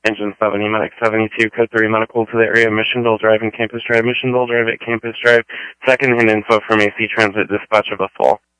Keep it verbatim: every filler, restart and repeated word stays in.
Engine seventy, Medic seventy-two, Code three, Medical to the area, Mission Dole Drive and Campus Drive, Mission Dole Drive at Campus Drive. Second-hand info from A C Transit Dispatch of a fall.